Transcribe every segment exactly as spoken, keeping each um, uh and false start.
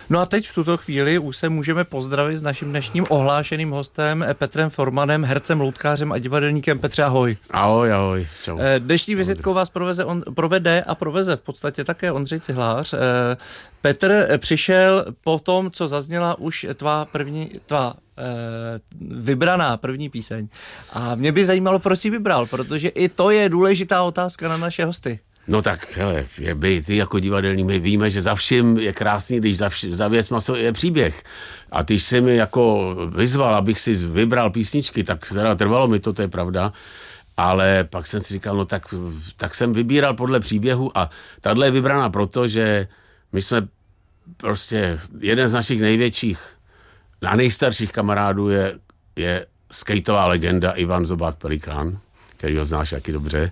No a teď v tuto chvíli už se můžeme pozdravit s naším dnešním ohlášeným hostem Petrem Formanem, hercem, loutkářem a divadelníkem. Petře, ahoj. Ahoj, ahoj. Čau. Dnešní vizitkou vás proveze on, provede a proveze v podstatě také Ondřej Cihlář. Petr přišel po tom, co zazněla už tvá první, tvá vybraná první píseň. A mě by zajímalo, proč jsi vybral, protože i to je důležitá otázka na naše hosty. No tak, hele, je by, ty jako divadelní, my víme, že za vším je krásný, když za, vš- za věc maso je příběh. A ty jsi mi jako vyzval, abych si vybral písničky, tak teda trvalo mi to, to je pravda. Ale pak jsem si říkal, no tak, tak jsem vybíral podle příběhu a tahle je vybraná proto, že my jsme prostě jeden z našich největších a nejstarších kamarádů je, je skateová legenda Ivan Zobák Pelikán, který ho znáš taky dobře.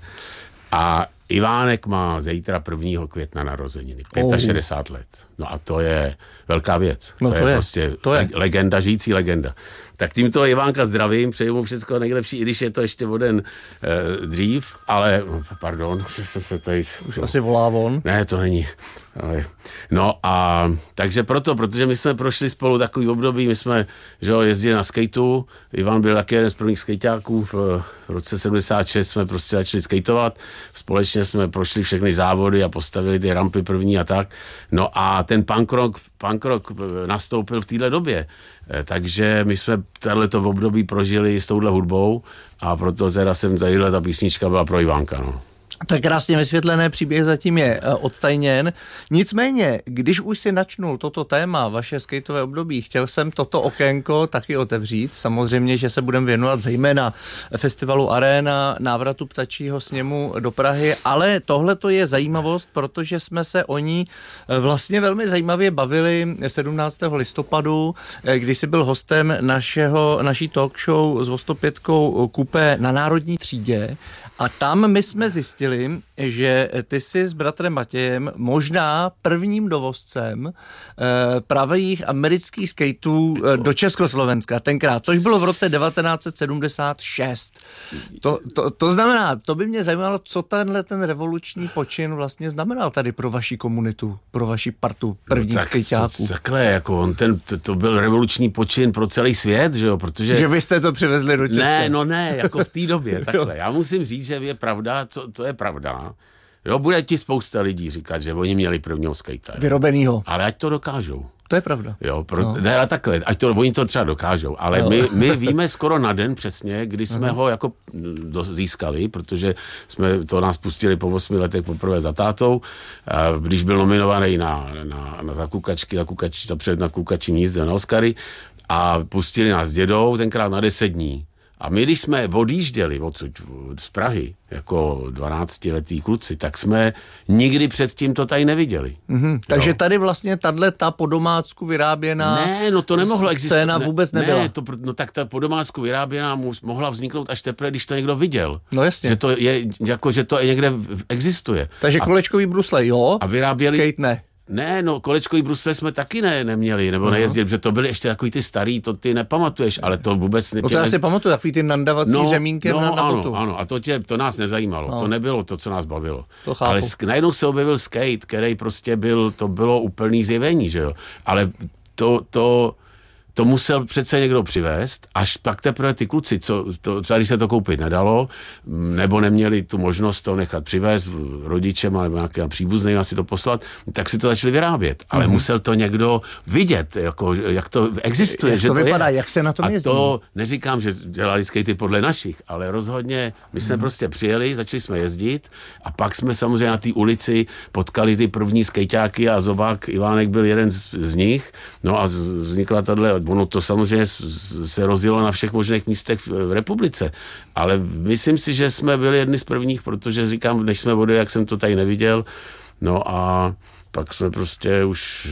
A Ivánek má zítra prvního května narozeniny, šedesát pět let. No a to je velká věc. No to, to je, je prostě to je. legenda, žijící legenda. Tak tímto Ivánka zdravím, přeju mu všechno nejlepší, i když je to ještě o den eh, dřív, ale, pardon, se, se, se tady... Už no. asi volá von. Ne, to není. Ale, no a takže proto, protože my jsme prošli spolu takový období, my jsme že jo, jezdili na skateu, Ivan byl taky jeden z prvních skejťáků, v, v roce sedmdesát šest jsme prostě začali skateovat, společně jsme prošli všechny závody a postavili ty rampy první a tak. No a ten punk rock, punk rock nastoupil v téhle době, takže my jsme tohleto období prožili s touhle hudbou a proto teda jsem tadyhle ta písnička byla pro Ivánka, no. Tak krásně vysvětlené, příběh zatím je odtajněn. Nicméně, když už si načnul toto téma, vaše skateové období, chtěl jsem toto okénko taky otevřít. Samozřejmě, že se budeme věnovat zejména festivalu Arena, návratu Ptačího sněmu do Prahy, ale tohle to je zajímavost, protože jsme se o ní vlastně velmi zajímavě bavili sedmnáctého listopadu, kdy jsi byl hostem našeho, naší talk show s Vostopětkou Kupé na Národní třídě. A tam my jsme zjistili, že ty jsi s bratrem Matějem možná prvním dovozcem eh, pravých amerických skateů eh, do Československa tenkrát, což bylo v roce devatenáct set sedmdesát šest. To, to, to znamená, to by mě zajímalo, co tenhle ten revoluční počin vlastně znamenal tady pro vaši komunitu, pro vaši partu prvních no tak, skateáků. Takhle, jako on ten, to, to byl revoluční počin pro celý svět, že jo, protože... Že vy jste to přivezli do Česka. Ne, no ne, jako v té době, takhle. Já musím říct, že je pravda, co, to je pravda. Jo, bude ti spousta lidí říkat, že oni měli prvního skejta. Vyrobenýho. Ale ať to dokážou. To je pravda. Jo, pro, no. Ne, ale takhle, ať to, oni to třeba dokážou, ale no. my, my víme skoro na den přesně, kdy jsme uh-huh. ho jako do, získali, protože jsme to nás pustili po osmi letech poprvé za tátou, když byl nominovaný na, na, na za kukačky, za kukač, to před nad kukačím jízdem na Oscary a pustili nás s dědou tenkrát na deset dní. A my, když jsme odjížděli odsud z Prahy, jako dvanáctiletí kluci, tak jsme nikdy předtím to tady neviděli. Mm-hmm. Takže tady vlastně tato po domácku vyráběná ne, no to nemohlo scéna ne, vůbec nebyla. Ne, to, no tak ta po domácku vyráběná mohla vzniknout až teprve, když to někdo viděl. No jasně. Že to je, jako, že to někde existuje. Takže a, kolečkový brusle, jo? A vyráběli... Skate ne. Ne, no kolečkový brusle jsme taky ne, neměli, nebo uh-huh. nejezdili, protože to byly ještě takový ty starý, to ty nepamatuješ, ale to vůbec... Ne, no to já si pamatuju, takový ty nandavací no, řemínkem no, na, na ano, botu. ano, a to, tě, to nás nezajímalo, no. To nebylo to, co nás bavilo. To chápu. Ale sk- najednou se objevil skate, který prostě byl, to bylo úplný zjevení, že jo, ale to, to, to musel přece někdo přivést, až pak teprve ty kluci, co, to, tady se to koupit nedalo, nebo neměli tu možnost to nechat přivést rodičem nebo nějakým příbuzným asi to poslat, tak si to začali vyrábět. Ale mm-hmm. musel to někdo vidět, jako, jak to existuje. Jak že to, to vypadá, je. Jak se na tom jezdí. A to neříkám, že dělali skatey podle našich, ale rozhodně my jsme mm-hmm. prostě přijeli, začali jsme jezdit a pak jsme samozřejmě na té ulici potkali ty první skejťáky a Zobák Ivánek byl jeden z, z nich. No a vznikla tato ono to samozřejmě se rozjelo na všech možných místech v republice, ale myslím si, že jsme byli jedni z prvních, protože říkám, než jsme odjeli, jak jsem to tady neviděl, no a pak jsme prostě už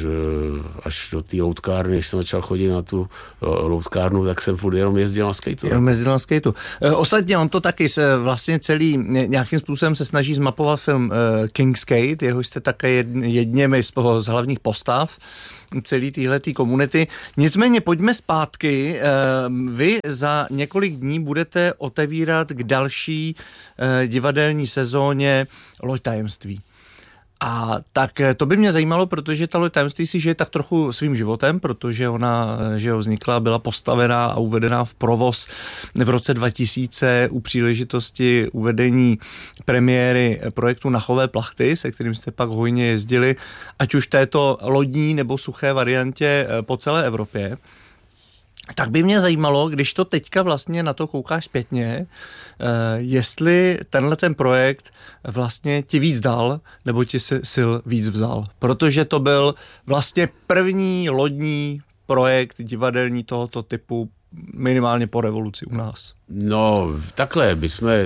až do té loutkárny, když jsem začal chodit na tu loutkárnu, tak jsem furt jenom jezdil na skateu. Jenom jezdil na skateu. Ostatně on to taky se vlastně celý nějakým způsobem se snaží zmapovat film King Skate, jeho jste také jedněmi z hlavních postav celý téhletý komunity. Nicméně pojďme zpátky. Vy za několik dní budete otevírat k další divadelní sezóně Loď tajemství. A tak to by mě zajímalo, protože ta loď Tajemství si žije tak trochu svým životem, protože ona, že jo, vznikla, byla postavená a uvedená v provoz v roce dva tisíce u příležitosti uvedení premiéry projektu Nachové plachty, se kterým jste pak hojně jezdili, ať už této lodní nebo suché variantě po celé Evropě. Tak by mě zajímalo, když to teďka vlastně na to koukáš zpětně, jestli tenhle ten projekt vlastně ti víc dal, nebo ti sil víc vzal. Protože to byl vlastně první lodní projekt divadelní tohoto typu minimálně po revoluci u nás. No, takhle, my jsme,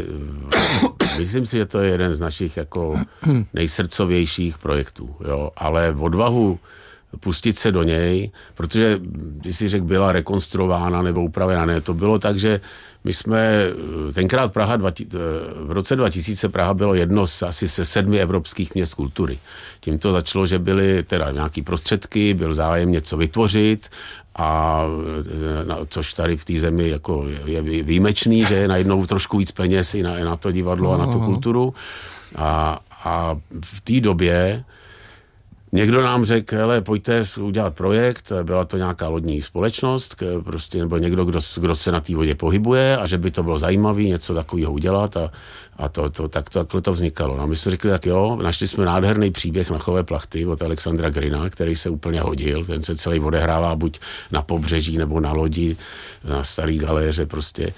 myslím si, že to je jeden z našich jako nejsrdcovějších projektů, jo, ale odvahu pustit se do něj, protože ty si řekl, byla rekonstruována nebo upravená. Ne, to bylo tak, že my jsme tenkrát Praha, v roce dva tisíce Praha bylo jedno z asi se sedmi evropských měst kultury. Tím to začalo, že byly teda nějaký prostředky, byl zájem něco vytvořit, a což tady v té zemi jako je výjimečný, že je najednou trošku víc peněz i na, na to divadlo a na tu kulturu. A, a v té době někdo nám řekl, hele, pojďte udělat projekt, byla to nějaká lodní společnost, prostě, nebo někdo, kdo, kdo se na té vodě pohybuje a že by to bylo zajímavé něco takového udělat a, a to, to, tak to, takhle to vznikalo. No a my jsme řekli, tak jo, našli jsme nádherný příběh Nachové plachty od Alexandra Greena, který se úplně hodil, ten se celý odehrává buď na pobřeží nebo na lodi, na starý galéře prostě.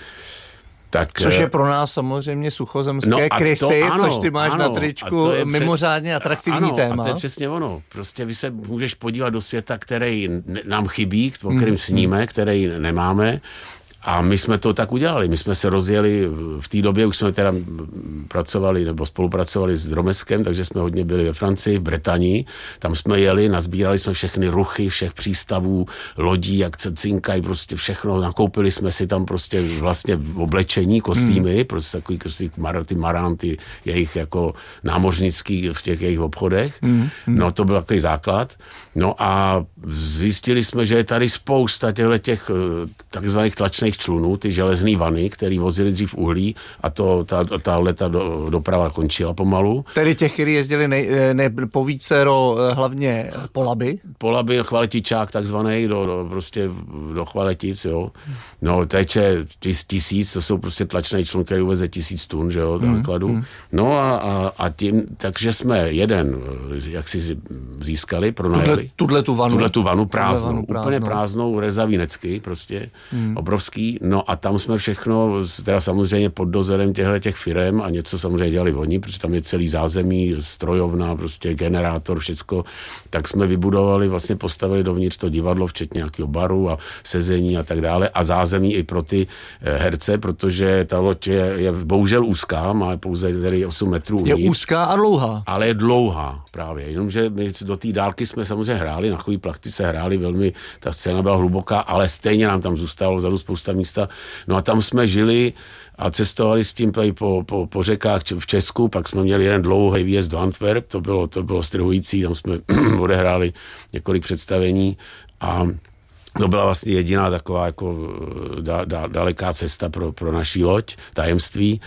Tak, což je pro nás samozřejmě suchozemské no krysy, to, ano, což ty máš ano, na tričku, mimořádně atraktivní ano, téma. A to je přesně ono. Prostě vy se můžeš podívat do světa, který nám chybí, o kterým sníme, který nemáme. A my jsme to tak udělali. My jsme se rozjeli, v té době už jsme teda pracovali nebo spolupracovali s Dromeskem, takže jsme hodně byli ve Francii, v Bretanii. Tam jsme jeli, nazbírali jsme všechny ruchy, všech přístavů, lodí, jak se cinkají, prostě všechno. Nakoupili jsme si tam prostě vlastně v oblečení, kostýmy, hmm. prostě takový prostě ty maránty, jejich jako námořnický v těch jejich obchodech. Hmm. No to byl takový základ. No a zjistili jsme, že je tady spousta těchto těch takzvaných tlačných člunů, ty železný vany, který vozili dřív uhlí a to, ta, ta leta do, doprava končila pomalu. Tedy těch, kteří jezdili nej, ne, po vícero, hlavně po Labi? Po Labi, chvaletičák takzvaný, do, do, prostě do Chvaletic, jo. No teče tisíc, to jsou prostě tlačný člun, který uveze tisíc tun, že jo, do nákladu. Mm. No a, a, a tím, takže jsme jeden, jak si získali, pronajeli. Tuhle tu vanu. Tuhle tu vanu prázdnou, vanu prázdnou. Úplně prázdnou, rezavínecky prostě, mm. obrovský. No a tam jsme všechno, teda samozřejmě pod dozorem těchto těch firem a něco samozřejmě dělali oni, protože tam je celý zázemí, strojovna, prostě generátor, všecko. Tak jsme vybudovali, vlastně postavili dovnitř to divadlo, včetně nějakého baru a sezení a tak dále a zázemí i pro ty herce, protože ta loď je, je bohužel úzká, má pouze tedy osm metrů. Je uvnitř, úzká a dlouhá. Ale je dlouhá právě, jenomže my do té dálky jsme samozřejmě hráli, na Nachové plachty se hráli velmi, ta scéna byla hluboká, ale stejně nám tam zůstalo vzadu spousta místa. No a tam jsme žili a cestovali s tím po, po, po řekách v Česku, pak jsme měli jeden dlouhý výjezd do Antwerp, to bylo, to bylo strhující, tam jsme odehráli několik představení a to byla vlastně jediná taková jako da, da, daleká cesta pro, pro naší loď, Tajemství.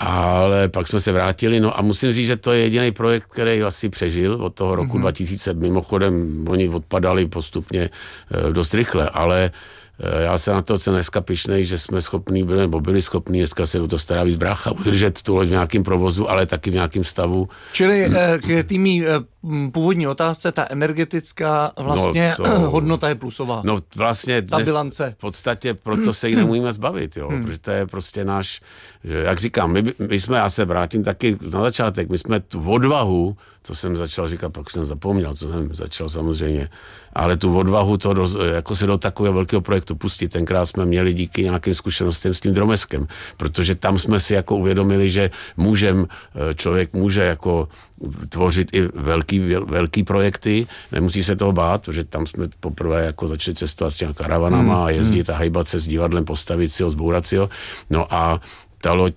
Ale pak jsme se vrátili, no a musím říct, že to je jediný projekt, který asi přežil od toho roku mm-hmm. dva tisíce. Mimochodem, oni odpadali postupně dost rychle, ale já se na to jsem dneska pyšnej, že jsme schopní byli, nebo byli schopní, dneska se o to stará víc brácha, udržet tu loď v nějakém provozu, ale taky v nějakém stavu. Čili k té mý původní otázce, ta energetická vlastně no to, hodnota je plusová. No vlastně ta bilance. V podstatě proto se jí nemůžeme zbavit, jo, hmm. protože to je prostě náš, jak říkám, my, my jsme, já se vrátím taky na začátek, my jsme tu odvahu, co jsem začal říkat, pak jsem zapomněl, co jsem začal samozřejmě, ale tu odvahu to do, jako se do takového velkého projektu pustit, tenkrát jsme měli díky nějakým zkušenostem s tím Dromeskem, protože tam jsme si jako uvědomili, že můžem, člověk může jako tvořit i velký, velký projekty, nemusí se toho bát, protože tam jsme poprvé jako začali cestovat s těma karavanama hmm, a jezdit hmm. a hejbat se s divadlem, postavit si ho, zbourat si ho. No a ta loď,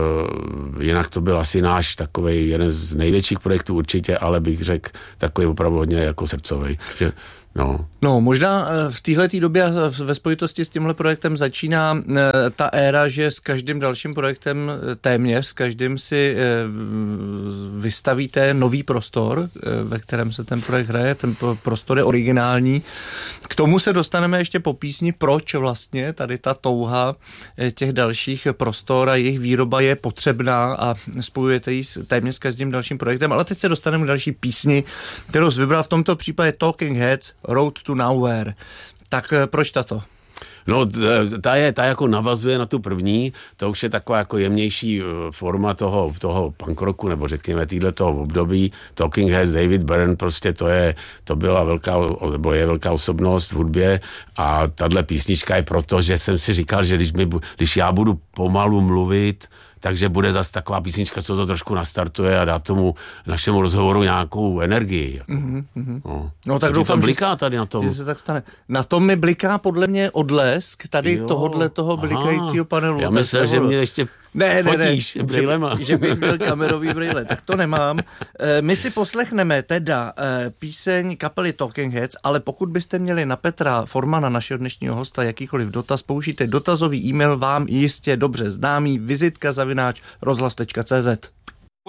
jinak to byl asi náš takovej jeden z největších projektů určitě, ale bych řekl takový opravdu hodně jako srdcovej. Že No. No, možná v téhletý době ve spojitosti s tímhle projektem začíná ta éra, že s každým dalším projektem, téměř s každým si vystavíte nový prostor, ve kterém se ten projekt hraje, ten prostor je originální. K tomu se dostaneme ještě po písni, proč vlastně tady ta touha těch dalších prostor a jejich výroba je potřebná a spojujete ji s téměř s každým dalším projektem, ale teď se dostaneme k další písni, kterou jsi vybral v tomto případě Talking Heads, Road to Nowhere. Tak proč tato? No, ta, je, ta jako navazuje na tu první, to už je taková jako jemnější forma toho, toho punk rocku, nebo řekněme týhleto období. Talking Heads, David Byrne, prostě to je, to byla velká, nebo je velká osobnost v hudbě a tahle písnička je proto, že jsem si říkal, že když, mi, když já budu pomalu mluvit, takže bude zase taková písnička, co to trošku nastartuje a dá tomu našemu rozhovoru nějakou energii. Jako. Mm-hmm. No. No, tak co doufám, to bliká že, tady na tom? Že se tak stane. Na tom mi bliká podle mě odlesk tady jo. tohodle toho blikajícího panelu. Já myslel, že mě ještě ne, fotíš ne, ne, brýlema. Že, že bych byl kamerový brýle, tak to nemám. My si poslechneme teda píseň kapely Talking Heads, ale pokud byste měli na Petra Formana, našeho dnešního hosta, jakýkoliv dotaz, použijte dotazový e-mail vám jistě dobře známý vizitka zavináč rozhlas tečka cé zet.